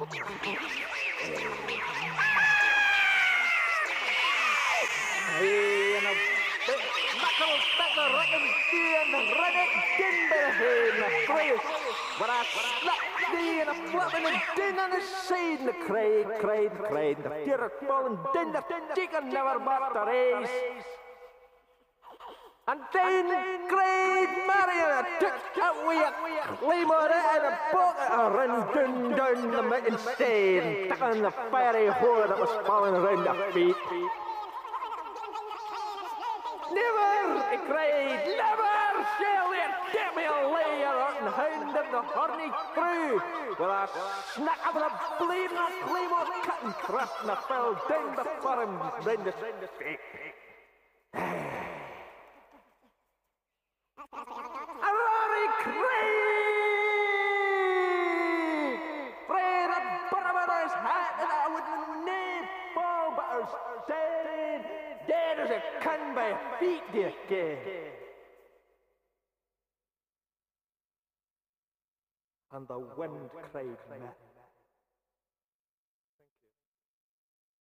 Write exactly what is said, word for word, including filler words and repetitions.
Hey, and a big knuckle back the reckon and the running din by the head and the craig. But I slapped thee and a flapping and din on the side and the craig, craig, craig. The fear falling din the chicken never back the race. And then Craig Marion took away a claymore and a bucket and ran down, down the mountain side, stuck on the fiery hole that was falling around their feet. Never, he cried, never shall we get me a layer and hound of the horny crew. With a snack of the bleeding claymore cut and thrust and I fell down before him round the feet. A Rory Craig! Fred had bought his hat and I would nae fall but I was dead, dead as a can by feet, dear kid. And the wind cried met.